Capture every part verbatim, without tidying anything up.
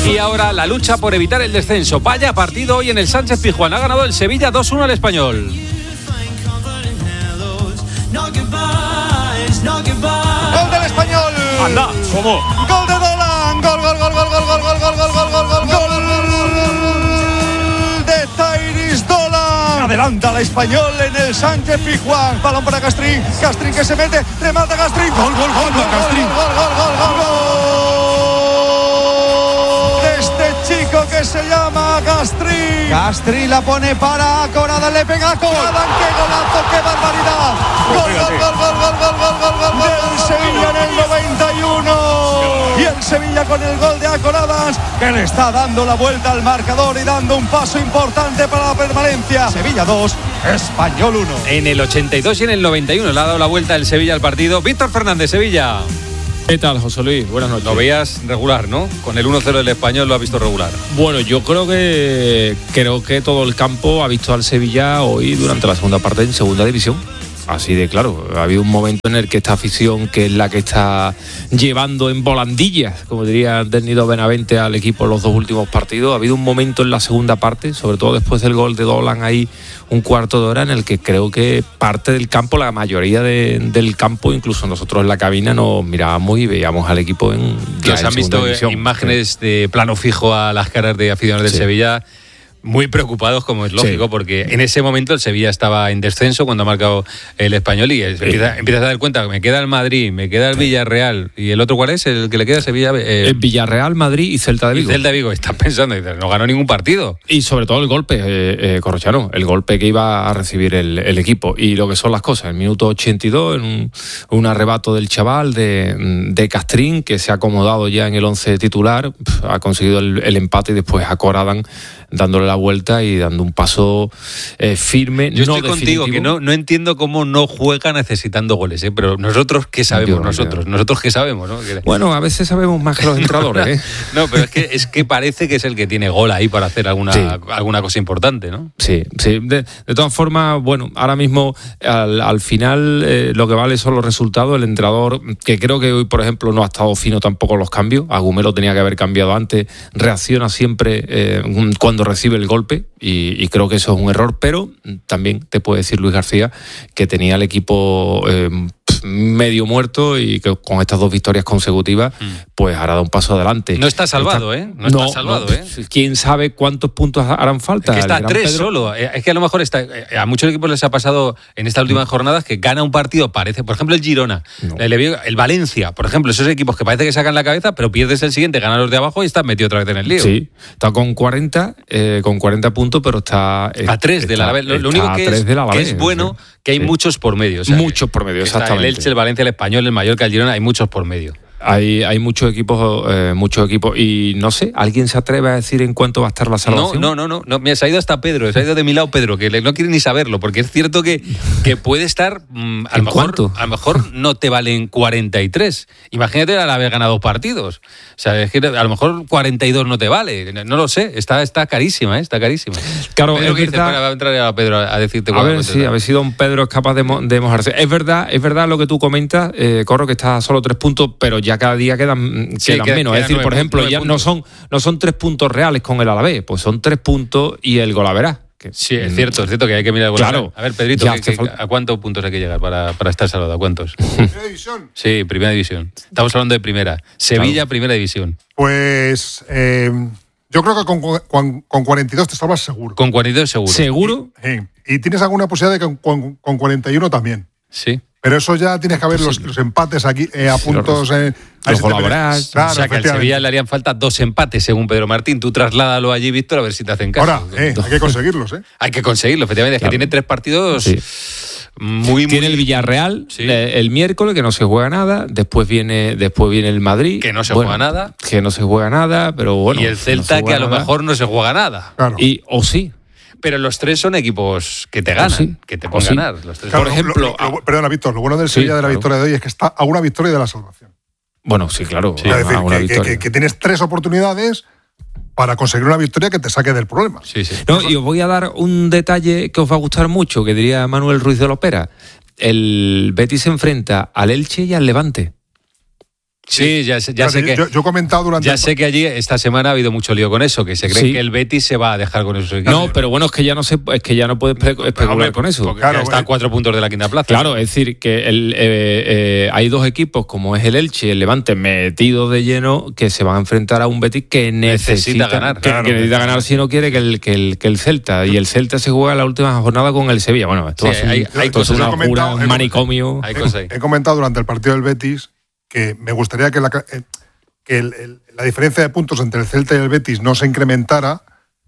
Y ahora la lucha por evitar el descenso. Vaya partido hoy en el Sánchez-Pizjuán. Ha ganado el Sevilla dos uno al Español. Gol del Español. Anda, ¿cómo? Gol de Dolan. Gol, gol, gol, gol, gol, gol, gol, gol, gol, gol, gol, gol de Tairis Dolan. Adelanta la Español en el Sánchez-Pizjuán. Balón para Castrín. Castrín que se mete. Remata Castrín. Gol, gol, gol, gol, Castrín. Gol, gol, gol, gol, gol. De este chico que se llama Castrín. Castrín la pone para Corada. Le pega a Corada. ¡Qué golazo! ¡Qué barbaridad! Gol, gol, gol, gol, gol, gol, gol, gol, gol, gol del Sevilla en el noventa y uno. Y el Sevilla con el gol de Acoradas, que le está dando la vuelta al marcador y dando un paso importante para la permanencia. Sevilla dos, Español uno. En el ochenta y dos y en el noventa y uno le ha dado la vuelta el Sevilla al partido. Víctor Fernández, Sevilla. ¿Qué tal, José Luis? Buenas noches. Lo veías regular, ¿no? Con el uno cero del Español lo ha visto regular. Bueno, yo creo que creo que todo el campo ha visto al Sevilla hoy durante la segunda parte en segunda división. Así de claro, ha habido un momento en el que esta afición, que es la que está llevando en volandillas, como diría Nido Benavente, al equipo en los dos últimos partidos, ha habido un momento en la segunda parte, sobre todo después del gol de Dolan, ahí un cuarto de hora en el que creo que parte del campo, la mayoría de, del campo, incluso nosotros en la cabina, nos mirábamos y veíamos al equipo en ya ¿Os han visto división. Imágenes sí. de plano fijo a las caras de aficionados del sí. Sevilla? Muy preocupados, como es lógico, sí. porque en ese momento el Sevilla estaba en descenso cuando ha marcado el Español y empieza, empieza a dar cuenta que me queda el Madrid, me queda el Villarreal y el otro ¿cuál es? El que le queda a Sevilla. Eh, el Villarreal, Madrid y Celta de Vigo. Y Celta de Vigo, están pensando, no ganó ningún partido. Y sobre todo el golpe, eh, eh, Corrochano, el golpe que iba a recibir el, el equipo y lo que son las cosas. En el minuto ochenta y dos, en un, un arrebato del chaval de, de Castrín, que se ha acomodado ya en el once titular, pf, ha conseguido el, el empate y después Acoradan dándole la vuelta y dando un paso eh, firme. Yo no estoy definitivo. contigo, que no, no entiendo cómo no juega necesitando goles, ¿eh? Pero nosotros, ¿qué sabemos? Yo, nosotros, yo. nosotros, ¿qué sabemos? ¿no? Bueno, a veces sabemos más que los entrenadores, ¿eh? No, pero es que, es que parece que es el que tiene gol ahí para hacer alguna, sí. alguna cosa importante, ¿no? Sí, sí. De, de todas formas, bueno, ahora mismo, al, al final, eh, lo que vale son los resultados. El entrenador, que creo que hoy, por ejemplo, no ha estado fino tampoco en los cambios. Agumelo tenía que haber cambiado antes. Reacciona siempre eh, cuando recibe el golpe y, y creo que eso es un error, pero también te puede decir Luis García que tenía el equipo eh, medio muerto y que con estas dos victorias consecutivas mm. pues hará dado un paso adelante. No está salvado, ¿eh? No, no está salvado, no, ¿eh? ¿Quién sabe cuántos puntos harán falta? Es que está a tres Pedro. Solo. Es que a lo mejor está, a muchos equipos les ha pasado en estas últimas mm. jornadas que gana un partido, parece, por ejemplo el Girona, no. el, el Valencia, por ejemplo, esos equipos que parece que sacan la cabeza, pero pierdes el siguiente, ganan los de abajo y estás metido otra vez en el lío. Sí, está con cuarenta, eh, con cuarenta puntos, pero está a tres de la Lo, lo único que es, que es bueno sí. que hay sí. muchos por medio. O sea, muchos por medio, exactamente. El Elche, el Valencia, el Español, el Mallorca, el Girona, hay muchos por medio. Hay, hay muchos equipos, eh, muchos equipos y no sé, ¿alguien se atreve a decir en cuánto va a estar la salvación? No, no, no, no, no. Se ha ido hasta Pedro, se ha ido de mi lado Pedro, que no quiere ni saberlo, porque es cierto que, que puede estar, mmm, a, lo mejor, a lo mejor no te valen cuarenta y tres. Imagínate al haber ganado partidos. O sea, es que a lo mejor cuarenta y dos no te vale, no lo sé, está, está carísima, ¿eh? Está carísima. Claro, Pedro, es que verdad, dice, va a entrar a Pedro a decirte a ver, sí, a ver si don Pedro es capaz de, mo- de mojarse. Es verdad, es verdad lo que tú comentas, eh, Corro, que está a solo tres puntos, pero ya cada día quedan Sí, quedan queda, menos, queda es decir, nueve, por ejemplo, ya puntos. no son no son tres puntos reales con el Alavés, pues son tres puntos y el Golaverá. Que, sí, es cierto, es cierto que hay que mirar el Golaverá. Claro. A ver, Pedrito, ¿qué, qué, ¿a cuántos puntos hay que llegar para, para estar salvado? ¿A cuántos? Primera división. Sí, primera división. Estamos hablando de primera. Sevilla, claro. Primera división. Pues eh, yo creo que con, con, con cuarenta y dos te salvas seguro. Con cuarenta y dos seguro. ¿Seguro? Y, eh, y tienes alguna posibilidad de que con, con cuarenta y uno también. Sí. Pero eso ya tienes que ver los, los empates aquí eh, a puntos. Eh, a los colaboras. Claro, o sea que al Sevilla le harían falta dos empates, según Pedro Martín. Tú trasládalo allí, Víctor, a ver si te hacen caso. Ahora, eh, hay que conseguirlos, ¿eh? Hay que conseguirlo, efectivamente. Claro. Es que tiene tres partidos sí. muy, muy. Tiene el Villarreal sí. el miércoles, que no se juega nada. Después viene, después viene el Madrid. Que no se bueno, juega nada. Que no se juega nada, pero bueno. Y el Celta, no que a lo nada. mejor no se juega nada. Claro. Y, o sí. Pero los tres son equipos que te ganan, sí, que te pueden sí. ganar. Los tres. Claro, por ejemplo, lo, lo, perdona, Víctor, lo bueno del Sevilla sí, de la claro. victoria de hoy es que está a una victoria de la salvación. Bueno, sí, claro. Sí, es decir, una que, que, que, que tienes tres oportunidades para conseguir una victoria que te saque del problema. Sí, sí. No, y os voy a dar un detalle que os va a gustar mucho, que diría Manuel Ruiz de Lopera. El Betis se enfrenta al Elche y al Levante. Sí, ya, ya sé que yo, yo he comentado durante ya el... sé que allí esta semana ha habido mucho lío con eso, que se cree sí. que el Betis se va a dejar con esos equipos. No, pero bueno, es que ya no se es que ya no puedes espe- especular hombre, con eso. Claro, ya está a cuatro puntos de la quinta plaza. Claro, es decir, que el, eh, eh, hay dos equipos como es el Elche y el Levante metidos de lleno que se van a enfrentar a un Betis que necesita, necesita ganar, que, claro, que necesita ganar si no quiere que el que el que el Celta y el Celta se juega la última jornada con el Sevilla. Bueno, esto sí, es, hay, un, hay esto es una locura, un manicomio. Hay cosas ahí. He comentado durante el partido del Betis que me gustaría que la eh, que el, el, la diferencia de puntos entre el Celta y el Betis no se incrementara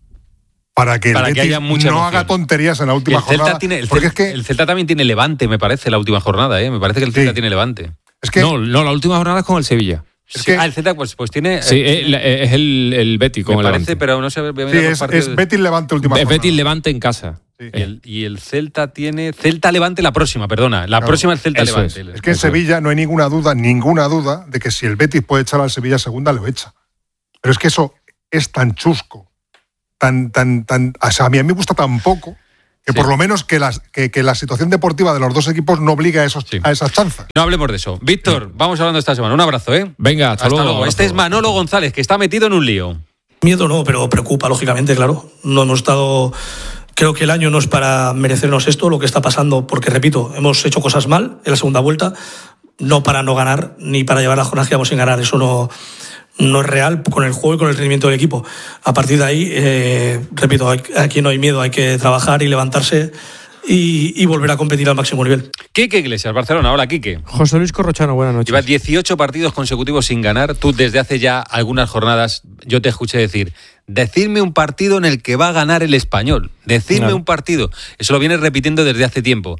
para que para el que Betis haya mucha no emoción. haga tonterías en la última el Celta jornada. Tiene, el, porque Celta, es que, el Celta también tiene Levante, me parece, la última jornada. ¿eh? Me parece que el Celta sí. tiene Levante. Es que, no, no, la última jornada es con el Sevilla. Es que, ah, el Celta pues, pues tiene... Sí, eh, es el, el Betis con me el parece, Levante. pero no sé... Sí, es, es Betis-Levante última es jornada. Betis-Levante en casa. Sí. Y, el, y el Celta tiene... Celta-Levante la próxima, perdona. La claro. próxima es Celta-Levante. Es. es que en Sevilla no hay ninguna duda, ninguna duda de que si el Betis puede echar al Sevilla segunda, lo echa. Pero es que eso es tan chusco, tan, tan, tan... O sea, a mí, a mí me gusta tan poco que sí. por lo menos que, las, que, que la situación deportiva de los dos equipos no obliga a, esos, sí. a esas chanzas. No hablemos de eso. Víctor, sí. vamos hablando esta semana. Un abrazo, ¿eh? Venga, hasta, hasta luego. luego. Este es Manolo González, que está metido en un lío. Miedo no, pero preocupa, lógicamente, claro. No hemos estado... Creo que el año no es para merecernos esto, lo que está pasando, porque, repito, hemos hecho cosas mal en la segunda vuelta, no para no ganar, ni para llevar las jornadas que vamos sin ganar. Eso no, no es real con el juego y con el rendimiento del equipo. A partir de ahí, eh, repito, aquí no hay miedo, hay que trabajar y levantarse y, y volver a competir al máximo nivel. Quique Iglesias, Barcelona. Hola, Quique. José Luis Corrochano, buenas noches. Lleva dieciocho partidos consecutivos sin ganar. Tú, desde hace ya algunas jornadas, yo te escuché decir... Decidme un partido en el que va a ganar el Español. Decidme no. un partido. Eso lo vienes repitiendo desde hace tiempo.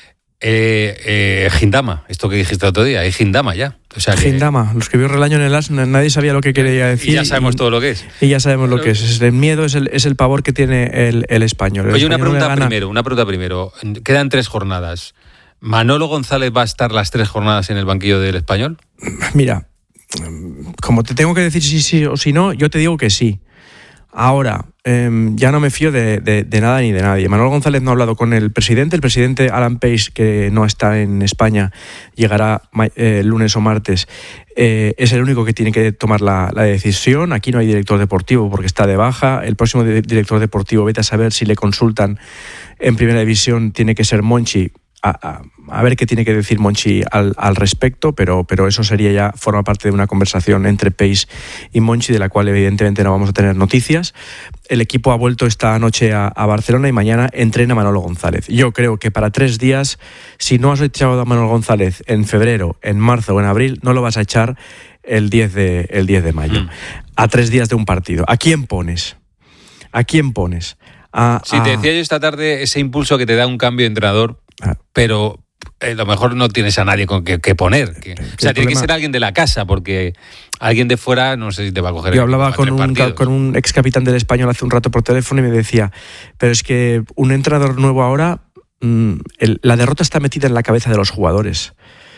Eh, eh, Gindama, esto que dijiste el otro día, es Gindama ya. O sea que... Gindama, lo escribió Relaño en el As, nadie sabía lo que quería decir. Y ya sabemos y, todo lo que es. Y ya sabemos lo que es. Es el miedo, es el, es el pavor que tiene el, el español. El Oye, español una pregunta no primero, una pregunta primero. Quedan tres jornadas. ¿Manolo González va a estar las tres jornadas en el banquillo del Español? Mira, como te tengo que decir si sí o si no, yo te digo que sí. Ahora, eh, ya no me fío de, de, de nada ni de nadie. Manuel González no ha hablado con el presidente. El presidente Alan Pace, que no está en España, llegará eh, lunes o martes. Eh, es el único que tiene que tomar la, la decisión. Aquí no hay director deportivo porque está de baja. El próximo de, director deportivo, vete a saber si le consultan en primera división, tiene que ser Monchi. A, a, a ver qué tiene que decir Monchi al, al respecto, pero, pero eso sería ya, forma parte de una conversación entre Pace y Monchi, de la cual evidentemente no vamos a tener noticias. El equipo ha vuelto esta noche a, a Barcelona y mañana entrena Manolo González. Yo creo que para tres días, si no has echado a Manolo González en febrero, en marzo o en abril, no lo vas a echar el diez de, el diez de mayo. Mm. A tres días de un partido. ¿A quién pones? ¿A quién pones? A, sí, te decía yo esta tarde ese impulso que te da un cambio de entrenador, pero a lo mejor no tienes a nadie con que, que poner. Que, o sea, tiene problema... que ser alguien de la casa, porque alguien de fuera no sé si te va a coger. Yo hablaba con un, con un ex capitán del Español hace un rato por teléfono y me decía, pero es que un entrenador nuevo ahora, mmm, el, la derrota está metida en la cabeza de los jugadores.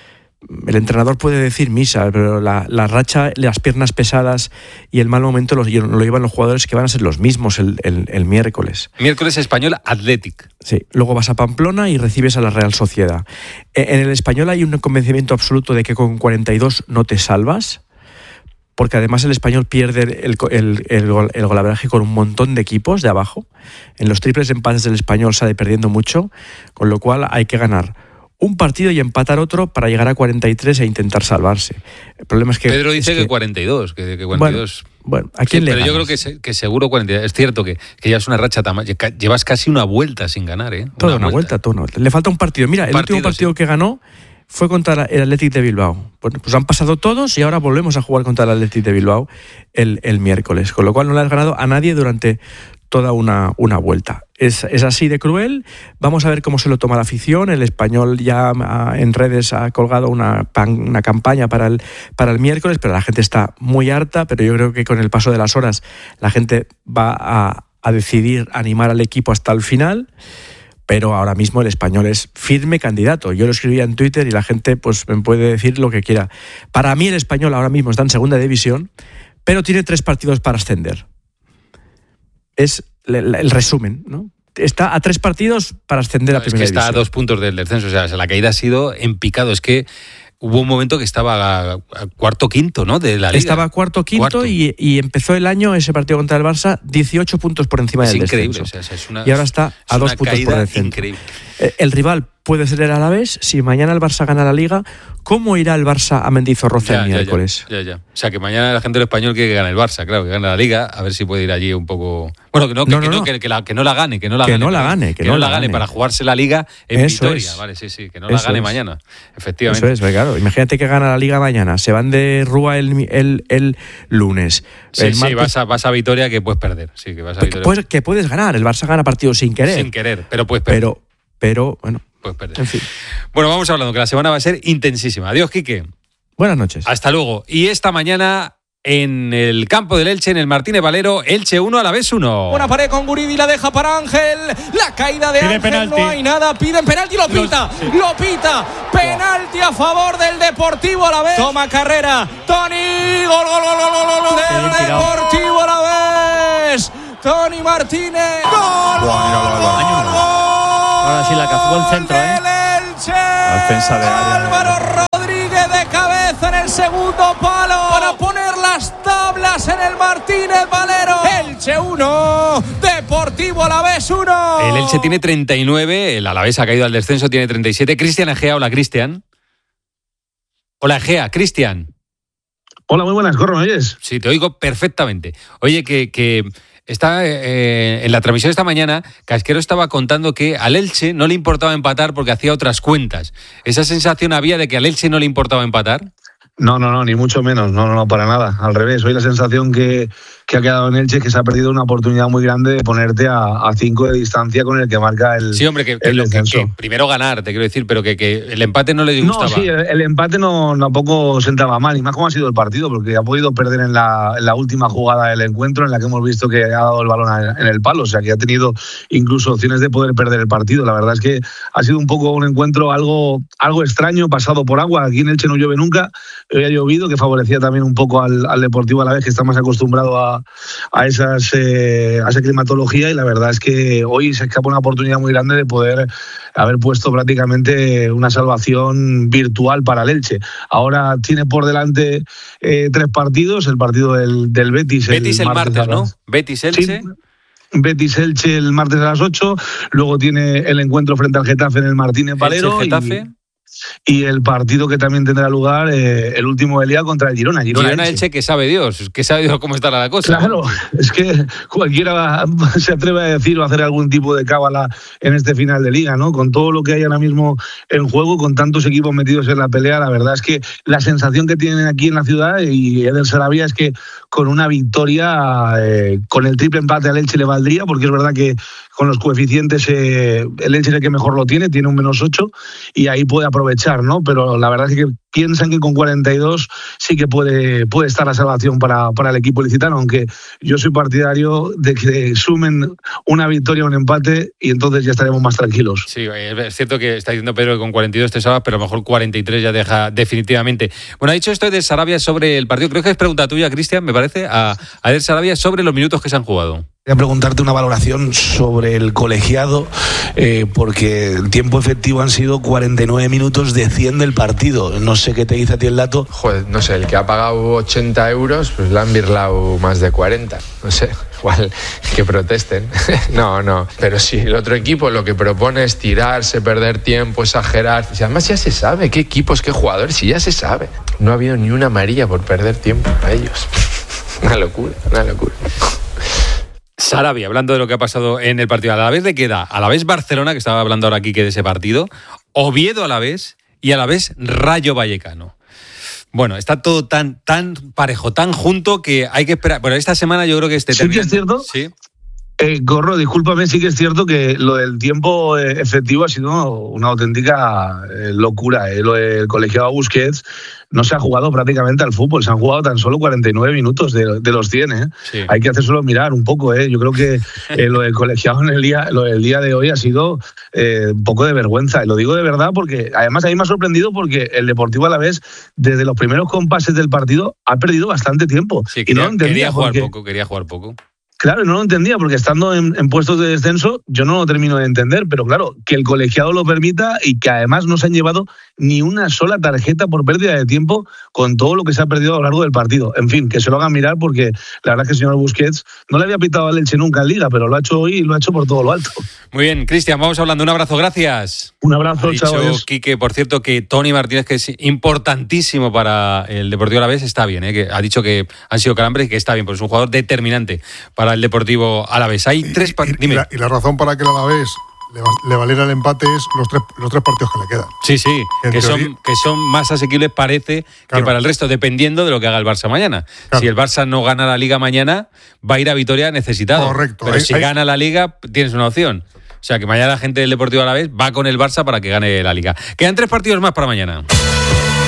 El entrenador puede decir misa, pero la, la racha, las piernas pesadas y el mal momento lo, lo llevan los jugadores, que van a ser los mismos el, el, el miércoles. Miércoles Español Athletic. Sí, luego vas a Pamplona y recibes a la Real Sociedad. En el Español hay un convencimiento absoluto de que con cuarenta y dos no te salvas, porque además el Español pierde el, el, el, gol, el golaveraje con un montón de equipos de abajo. En los triples empates del Español sale perdiendo mucho, con lo cual hay que ganar un partido y empatar otro para llegar a cuarenta y tres e intentar salvarse. El problema es que... Pedro dice es que, que cuarenta y dos, que, que cuarenta y dos... Bueno, bueno, ¿a quién sí, le Pero ganas? yo creo que, se, que seguro cuarenta y dos. Es cierto que, que ya es una racha tan... Llevas casi una vuelta sin ganar, ¿eh? Toda una, una vuelta, toda una vuelta. Le falta un partido. Mira, el partido, último partido sí. que ganó fue contra el Athletic de Bilbao. Bueno, pues han pasado todos y ahora volvemos a jugar contra el Athletic de Bilbao el, el miércoles. Con lo cual no le has ganado a nadie durante toda una, una vuelta. Es, es así de cruel. Vamos a ver cómo se lo toma la afición. El Español ya en redes ha colgado una, una campaña para el, para el miércoles, pero la gente está muy harta, pero yo creo que con el paso de las horas la gente va a, a decidir animar al equipo hasta el final. Pero ahora mismo el Español es firme candidato. Yo lo escribía en Twitter y la gente pues me puede decir lo que quiera. Para mí el Español ahora mismo está en segunda división, pero tiene tres partidos para ascender. Es el, el resumen, ¿no? Está a tres partidos para ascender no, a primera división. Es que está división. A dos puntos del descenso. O sea, la caída ha sido en picado. Es que hubo un momento que estaba a, a cuarto quinto, ¿no? De la Liga. Estaba cuarto quinto cuarto. Y, y empezó el año, ese partido contra el Barça, dieciocho puntos por encima es del increíble, descenso. O sea, es una, y ahora está a dos puntos por descenso. Increíble. El rival puede ser el Alavés. Si mañana el Barça gana la Liga, ¿cómo irá el Barça a Mendizorroza ya, el ya, miércoles? Ya, ya, ya. O sea, que mañana la gente del Español quiere que gane el Barça, claro, que gane la Liga, a ver si puede ir allí un poco... Bueno, que no, que no, que, no, no. Que, que, la, que no la gane, que no la que gane. No la gane que, que no, no la la gane, gane para jugarse la Liga en Eso Vitoria. Es. Vale, sí, sí, que no Eso la gane es. mañana, efectivamente. Eso es, claro. Imagínate que gana la Liga mañana, se van de Rúa el, el, el lunes. Sí, el sí, martes... vas, a, vas a Vitoria que puedes perder. Sí, que vas a Vitoria. Puedes, que puedes ganar, el Barça gana partidos sin querer. Sin querer, pero puedes perder. Pero, pero bueno... Puedes perder. En fin. Bueno, vamos hablando, que la semana va a ser intensísima. Adiós, Quique. Buenas noches. Hasta luego. Y esta mañana, en el campo del Elche, en el Martínez Valero, Elche uno, Alavés uno. Una pared con Guridi, la deja para Ángel. La caída de Pide Ángel, penalti. No hay nada. Piden penalti, lo pita. Los, sí. Lo pita. Penalti a favor del Deportivo Alavés. Toma carrera. Toni. Gol, gol, gol, gol, gol, gol del sí, Deportivo Alavés. Toni Martínez. Gol, gol, gol, gol. Ahora sí la cazó el centro, ¿eh? La defensa de área. Álvaro Rodríguez de cabeza en el segundo palo para poner las tablas en el Martínez Valero. Elche uno, Deportivo Alavés uno. El Elche tiene treinta y nueve, el Alavés ha caído al descenso, tiene treinta y siete. Cristian Egea, hola Cristian. Hola Egea, Cristian. Hola, muy buenas, Corro, ¿me oyes? Sí, te oigo perfectamente. Oye, que... que... Está eh, en la transmisión esta mañana, Casquero estaba contando que al Elche no le importaba empatar porque hacía otras cuentas. ¿Esa sensación había de que al Elche no le importaba empatar? No, no, no, ni mucho menos, no, no, no, para nada. Al revés, hoy la sensación que, que ha quedado en Elche es que se ha perdido una oportunidad muy grande de ponerte a, a cinco de distancia con el que marca el Sí, hombre, que, que, el lo, que, que descenso. primero ganar, te quiero decir, pero que, que el empate no le disgustaba. No, sí, el, el empate no tampoco sentaba mal, y más cómo ha sido el partido, porque ha podido perder en la, en la última jugada del encuentro, en la que hemos visto que ha dado el balón a, en el palo, o sea, que ha tenido incluso opciones de poder perder el partido. La verdad es que ha sido un poco un encuentro algo, algo extraño, pasado por agua. Aquí en Elche no llueve nunca, hoy ha llovido, que favorecía también un poco al, al Deportivo Alavés, que está más acostumbrado a, a, esas, eh, a esa climatología, y la verdad es que hoy se escapa una oportunidad muy grande de poder haber puesto prácticamente una salvación virtual para el Elche. Ahora tiene por delante eh, tres partidos, el partido del, del Betis. Betis el, el martes, martes ¿no? las... Betis Elche. Sí. Betis Elche el martes a las ocho, luego tiene el encuentro frente al Getafe en el Martínez Valero. Elche, Getafe. Y... Y el partido que también tendrá lugar, eh, el último del día contra el Girona. Girona, Girona Elche. Elche, que sabe Dios, que sabe Dios cómo está la cosa. Claro, es que cualquiera se atreve a decir o hacer algún tipo de cábala en este final de liga, ¿no? Con todo lo que hay ahora mismo en juego, con tantos equipos metidos en la pelea, la verdad es que la sensación que tienen aquí en la ciudad y Eder Sarabia es que con una victoria, eh, con el triple empate al Elche le valdría, porque es verdad que con los coeficientes eh, el Elche es el que mejor lo tiene, tiene un menos ocho y ahí puede aprovechar, ¿no? Pero la verdad es que piensan que con cuarenta y dos sí que puede, puede estar la salvación para, para el equipo ilicitano, aunque yo soy partidario de que sumen una victoria o un empate y entonces ya estaremos más tranquilos. Sí, es cierto que está diciendo Pedro que con cuarenta y dos te salvas, pero a lo mejor cuarenta y tres ya deja definitivamente. Bueno, ha dicho esto de Sarabia sobre el partido, creo que es pregunta tuya, Cristian, me parece, a, a Eder Sarabia sobre los minutos que se han jugado. Voy a preguntarte una valoración sobre el colegiado, eh, porque el tiempo efectivo han sido cuarenta y nueve minutos de cien del partido. No sé qué te dice a ti el dato. Joder, no sé, el que ha pagado ochenta euros, pues le han birlado más de cuarenta. No sé, igual que protesten. No, no. Pero si el otro equipo lo que propone es tirarse, perder tiempo, exagerar. Y además ya se sabe qué equipos, qué jugadores, si ya se sabe. No ha habido ni una amarilla por perder tiempo a ellos. Una locura, una locura. Sarabia, hablando de lo que ha pasado en el partido. A la vez le queda a la vez Barcelona, que estaba hablando ahora aquí que de ese partido, Oviedo a la vez y a la vez Rayo Vallecano. Bueno, está todo tan tan parejo, tan junto que hay que esperar. Bueno, esta semana yo creo que este ¿Sí que es cierto? Sí. Eh, Gorro, discúlpame, sí que es cierto que lo del tiempo eh, efectivo ha sido una auténtica eh, locura. Eh. Lo del colegiado Busquets no se ha jugado prácticamente al fútbol, se han jugado tan solo cuarenta y nueve minutos de, de los cien. ¿eh? Sí. Hay que hacérselo mirar un poco. ¿eh? Yo creo que eh, lo del colegiado en el día, lo del día de hoy ha sido eh, un poco de vergüenza. Y lo digo de verdad porque además a mí me ha sorprendido porque el Deportivo Alavés, desde los primeros compases del partido, ha perdido bastante tiempo. Sí, quería, y no quería jugar porque... poco, quería jugar poco. Claro, no lo entendía, porque estando en, en puestos de descenso, yo no lo termino de entender, pero claro, que el colegiado lo permita y que además no se han llevado ni una sola tarjeta por pérdida de tiempo con todo lo que se ha perdido a lo largo del partido. En fin, que se lo hagan mirar, porque la verdad es que el señor Busquets no le había pitado al Elche nunca en Liga, pero lo ha hecho hoy y lo ha hecho por todo lo alto. Muy bien, Cristian, vamos hablando. Un abrazo, gracias. Un abrazo, ha dicho chao. Quique, por cierto, que Tony Martínez, que es importantísimo para el Deportivo Alavés, está bien, ¿eh? Que ha dicho que han sido calambres y que está bien, porque es un jugador determinante para el Deportivo Alavés. Hay tres y, y, y, la, y la razón para que el Alavés le, le valiera el empate es los tres, los tres partidos que le quedan. Sí, sí, que son, que son más asequibles, parece, claro, que para el resto, dependiendo de lo que haga el Barça mañana. Claro. Si el Barça no gana la Liga mañana, va a ir a Vitoria necesitado. Correcto. Pero hay, si hay... gana la Liga, tienes una opción. O sea, que mañana la gente del Deportivo Alavés va con el Barça para que gane la Liga. Quedan tres partidos más para mañana.